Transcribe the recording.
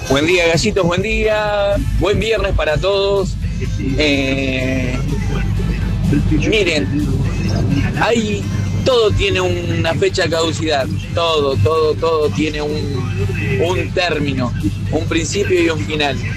Buen día, gallitos, buen día. Buen viernes para todos. Miren, todo tiene una fecha de caducidad. Todo tiene un término, un principio y un final.